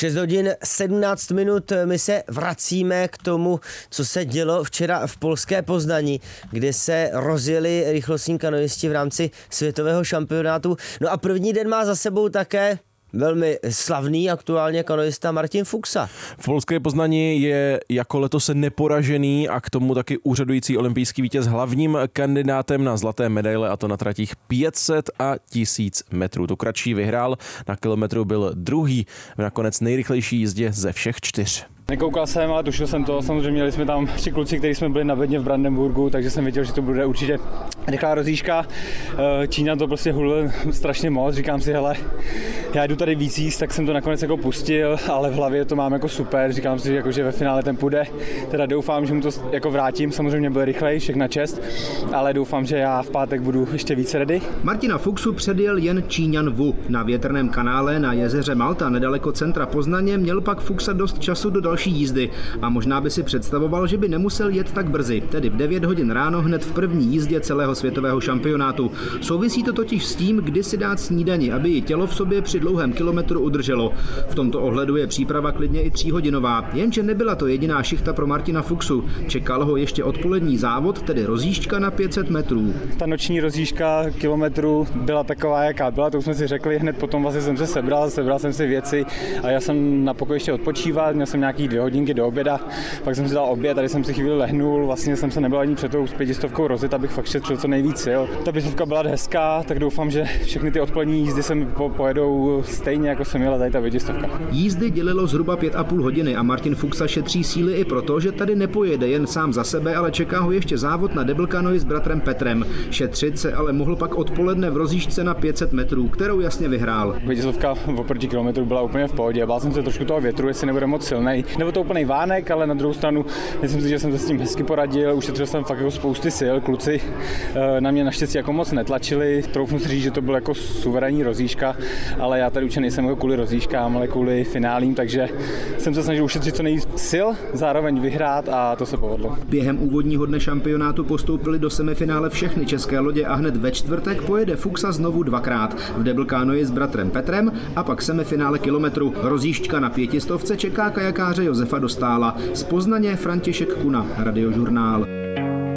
6 hodin 17 minut, my se vracíme k tomu, co se dělo včera v polské Poznani, kde se rozjeli rychlostní kanoisti v rámci světového šampionátu. No a první den má za sebou také velmi slavný aktuálně kanoista Martin Fuxa. V polské Poznani je jako letos neporažený a k tomu taky úřadující olympijský vítěz hlavním kandidátem na zlaté medaile, a to na tratích 500 a 1000 metrů. Tu kratší vyhrál, na kilometru byl druhý v nakonec nejrychlejší jízdě ze všech 4. Nekoukal jsem, ale tušil jsem to. Samozřejmě měli jsme tam 3 kluci, kteří jsme byli na bedně v Brandenburgu, takže jsem věděl, že to bude určitě rychlá rozjížďka. Číňan to prostě hulil strašně moc. Říkám si, hele, já jdu tady víc jíst, tak jsem to nakonec jako pustil, ale v hlavě to mám jako super. Říkám si, jako, že ve finále ten půjde. Teda doufám, že mu to jako vrátím. Samozřejmě byl rychlej, všechna čest, ale doufám, že já v pátek budu ještě víc ready. Martina Fuxu předjel jen Číňan Wu. Na větrném kanále na jezeře Malta nedaleko centra Poznaně měl pak Fuxa dost času do další jízdy a možná by si představoval, že by nemusel jet tak brzy, tedy v 9 hodin ráno hned v první jízdě celého světového šampionátu. Souvisí to totiž s tím, kdy si dát snídani, aby ji tělo v sobě při dlouhém kilometru udrželo. V tomto ohledu je příprava klidně i 3hodinová, jenže nebyla to jediná šichta pro Martina Fuxu. Čekal ho ještě odpolední závod, tedy rozjížďka na 500 metrů. Ta noční rozjížďka kilometru byla taková, jaká byla, to jsme si řekli, hned potom vlastně jsem se sebral jsem si věci a já jsem na pokoji ještě odpočívat, měl jsem nějaký 2 hodinky do oběda, pak jsem si dal oběd, tady jsem si chvíli lehnul, vlastně jsem se nebyl ani před tou 500 rozjet, abych fakt šetřil co nejvíc sil. Ta 500 byla hezká, tak doufám, že všechny ty odpolední jízdy se mi pojedou stejně, jako jsem jela tady ta 500. Jízdy dělilo zhruba 5,5 hodiny a Martin Fuxa šetří síly i proto, že tady nepojede jen sám za sebe, ale čeká ho ještě závod na double kanoi s bratrem Petrem. Šetřit se ale mohl pak odpoledne v rozjížďce na 500 metrů, kterou jasně vyhrál. 500 oproti kilometru byla úplně v pohodě, bál jsem se trošku toho větru, jestli nebude moc silnej. Nebo to úplný vánek, ale na druhou stranu myslím si, že jsem se s tím hezky poradil, ušetřil jsem fakt jako spousty sil, kluci na mě naštěstí jako moc netlačili, troufnu si říct, že to byl jako suverénní rozjížďka, ale já tady určitě nejsem jako kvůli rozjížďkám, ale kvůli finálím, takže jsem se snažil ušetřit co nejvíc sil, zároveň vyhrát a to se povedlo. Během úvodního dne šampionátu postoupili do semifinále všechny české lodě a hned ve čtvrtek pojede Fuxa znovu 2krát v double kanoi s bratrem Petrem a pak semifinále kilometru. Rozjížďka na 500 čeká kajakáře Josefa Dostála. Z Poznaně František Kuna, Radiožurnál.